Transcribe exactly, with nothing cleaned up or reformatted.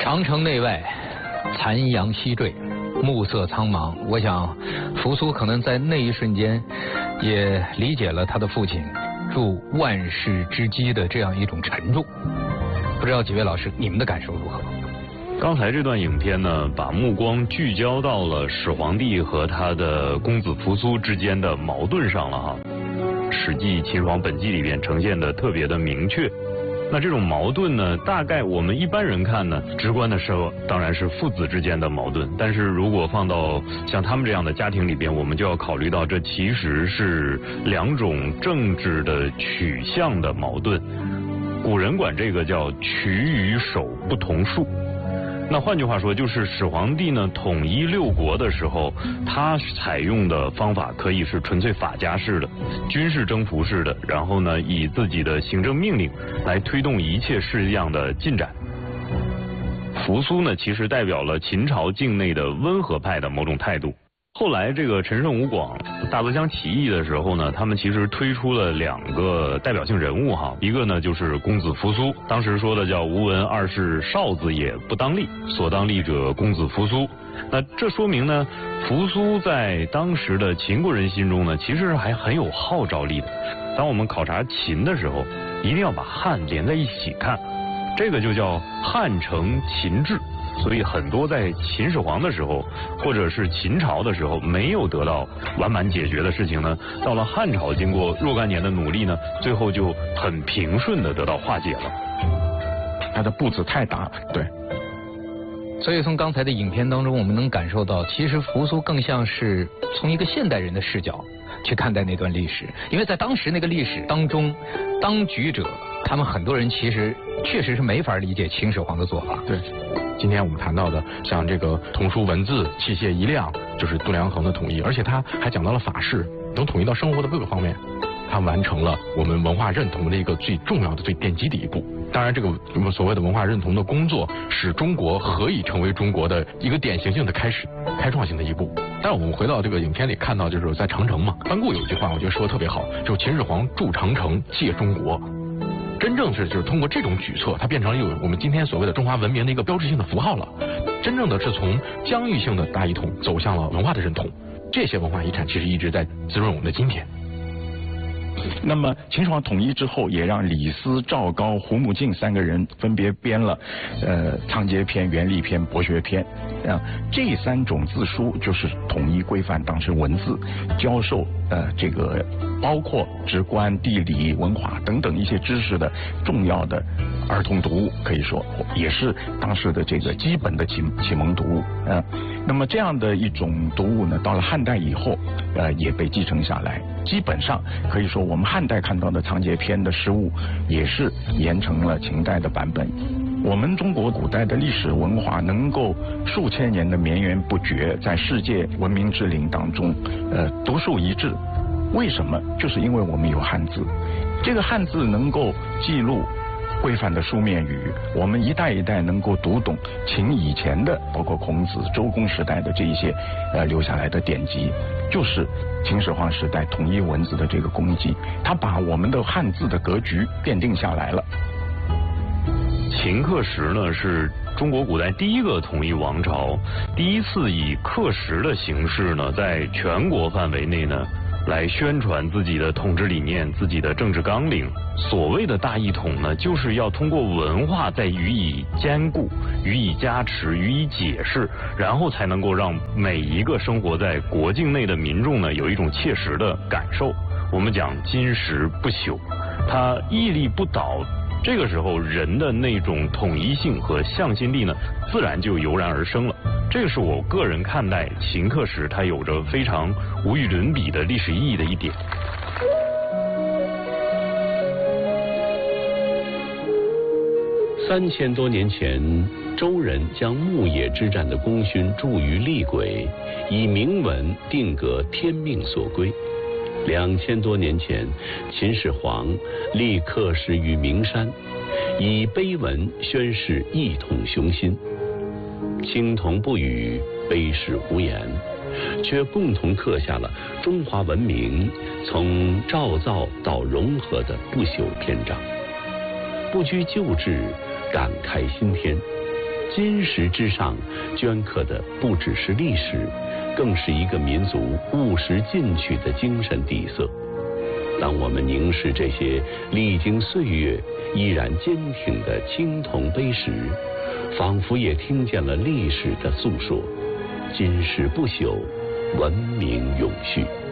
长城内外，残阳西坠，暮色苍茫。我想，扶苏可能在那一瞬间，也理解了他的父亲入万世之基的这样一种沉重。不知道几位老师，你们的感受如何？ 刚才这段影片呢，把目光聚焦到了始皇帝和他的公子扶苏之间的矛盾上了哈。《史记·秦始皇本纪》里边呈现的特别的明确。那这种矛盾呢，大概我们一般人看呢，直观的说当然是父子之间的矛盾。但是如果放到像他们这样的家庭里边，我们就要考虑到这其实是两种政治的取向的矛盾。古人管这个叫取与守不同术。那换句话说，就是始皇帝呢统一六国的时候，他采用的方法可以是纯粹法家式的、军事征服式的，然后呢以自己的行政命令来推动一切事项的进展。扶苏呢其实代表了秦朝境内的温和派的某种态度。后来这个陈胜吴广大泽乡起义的时候呢，他们其实推出了两个代表性人物哈，一个呢就是公子扶苏，当时说的叫吾闻二世少子也不当立，所当立者公子扶苏。那这说明呢，扶苏在当时的秦国人心中呢，其实还很有号召力的。当我们考察秦的时候，一定要把汉连在一起看，这个就叫汉承秦制。所以很多在秦始皇的时候，或者是秦朝的时候没有得到完满解决的事情呢，到了汉朝经过若干年的努力呢，最后就很平顺的得到化解了。 它的步子太大了，对。 所以从刚才的影片当中，我们能感受到，其实扶苏更像是从一个现代人的视角去看待那段历史，因为在当时那个历史当中，当局者他们很多人其实确实是没法理解秦始皇的做法。 对。今天我们谈到的，像这个童书文字、器械一量，就是度量衡的统一，而且他还讲到了法式，能统一到生活的各个方面，他完成了我们文化认同的一个最重要的、最奠基的一步。当然，这个我们所谓的文化认同的工作，使中国何以成为中国的一个典型性的开始、开创性的一步。但是我们回到这个影片里看到，就是在长城嘛，班固有一句话，我觉得说的特别好，就是秦始皇筑长城，借中国。真正是就是通过这种举措，它变成了有我们今天所谓的中华文明的一个标志性的符号了。真正的是从疆域性的大一统走向了文化的认同，这些文化遗产其实一直在滋润我们的今天。 那么秦始皇统一之后，也让李斯、赵高、胡穆敬三个人分别编了呃仓颉篇、元历篇、博学篇啊，这三种字书就是统一规范当时文字教授呃这个包括直观、地理、文化等等一些知识的重要的儿童读物，可以说也是当时的这个基本的启启蒙读物啊。那么这样的一种读物呢，到了汉代以后呃也被继承下来，基本上可以说我们汉代看到的仓颉篇的诗物也是沿承了秦代的版本。我们中国古代的历史文化能够数千年的绵延不绝，在世界文明之林当中呃独树一帜，为什么？就是因为我们有汉字，这个汉字能够记录规范的书面语，我们一代一代能够读懂秦以前的，包括孔子、周公时代的这一些呃留下来的典籍，就是秦始皇时代统一文字的这个功绩，他把我们的汉字的格局奠定下来了。 秦刻石呢是中国古代第一个统一王朝，第一次以刻石的形式呢，在全国范围内呢来宣传自己的统治理念、自己的政治纲领。所谓的大一统呢，就是要通过文化再予以兼顾、予以加持、予以解释，然后才能够让每一个生活在国境内的民众呢有一种切实的感受。我们讲金石不朽，它屹立不倒。这个时候人的那种统一性和向心力呢，自然就油然而生了。这个是我个人看待秦刻石它有着非常无与伦比的历史意义的一点。 三千多年前，周人将牧野之战的功勋铸于厉轨，以铭文定格天命所归。两千多年前，秦始皇立刻石于名山，以碑文宣示一统雄心。青铜不语，碑石无言，却共同刻下了中华文明从造造到融合的不朽篇章。不拘旧制，感慨新天， 金石之上镌刻的不只是历史，更是一个民族务实进取的精神底色。当我们凝视这些历经岁月依然坚挺的青铜碑石，仿佛也听见了历史的诉说。今世不朽，文明永续。